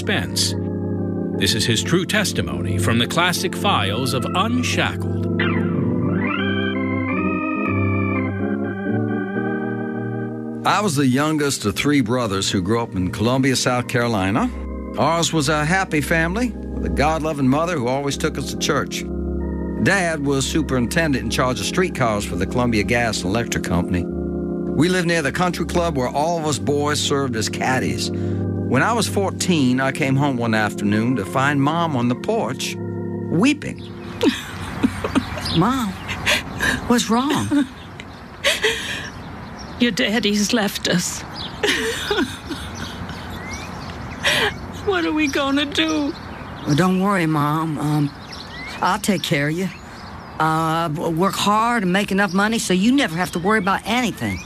expense. This is his true testimony from the classic files of Unshackled. I was the youngest of three brothers who grew up in Columbia, South Carolina. Ours was a happy family with a God-loving mother who always took us to church. Dad was superintendent in charge of streetcars for the Columbia Gas and Electric Company. We lived near the country club where all of us boys served as caddies. When I was 14, I came home one afternoon to find Mom on the porch, weeping. Mom, what's wrong? Your daddy's left us. What are we gonna do? Well, don't worry, Mom. I'll take care of you. Work hard and make enough money so you never have to worry about anything.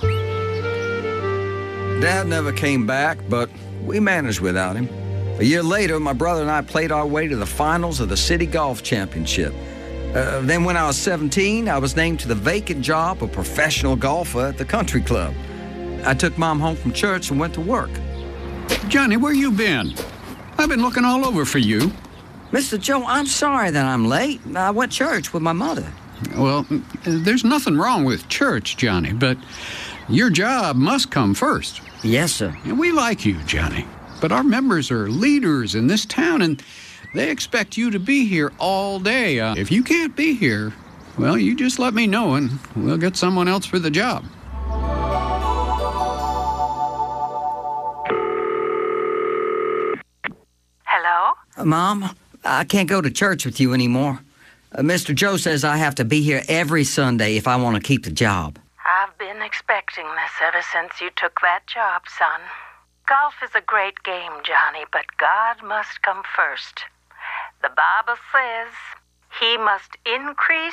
Dad never came back, but we managed without him. A year later, my brother and I played our way to the finals of the City Golf Championship. Then when I was 17, I was named to the vacant job of professional golfer at the country club. I took Mom home from church and went to work. Johnny, where you been? I've been looking all over for you. Mr. Joe, I'm sorry that I'm late. I went to church with my mother. Well, there's nothing wrong with church, Johnny, but your job must come first. Yes, sir. And we like you, Johnny, but our members are leaders in this town, and they expect you to be here all day. If you can't be here, well, you just let me know, and we'll get someone else for the job. Hello? Mom, I can't go to church with you anymore. Mr. Joe says I have to be here every Sunday if I want to keep the job. I've been expecting this ever since you took that job, son. Golf is a great game, Johnny, but God must come first. The Bible says he must increase